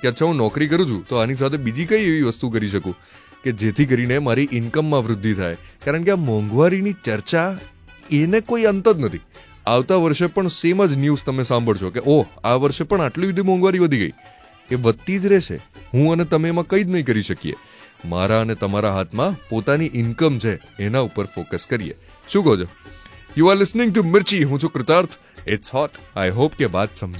કે અચ્છા હું નોકરી કરું છું તો આની સાથે બીજી કઈ એવી વસ્તુ કરી શકું કે જેથી કરીને મારી ઇન્કમમાં વૃદ્ધિ થાય. કારણ કે આ મોંઘવારીની ચર્ચા એને કોઈ અંત જ નથી. આવતા વર્ષે પણ સેમ જ ન્યૂઝ તમે સાંભળશો કે આ વર્ષે પણ આટલી બધી મોંઘવારી વધી ગઈ. એ વધતી જ રહેશે. હું અને તમે એમાં કંઈ જ નહીં કરી શકીએ. મારા અને તમારા હાથમાં પોતાની ઇન્કમ છે, એના ઉપર ફોકસ કરીએ. શું કહો છો? યુ આર લિસનિંગ ટુ મિર્ચી. હું છું કૃતાર્થ. It's hot. આઈ હોપ કે વાત સમજ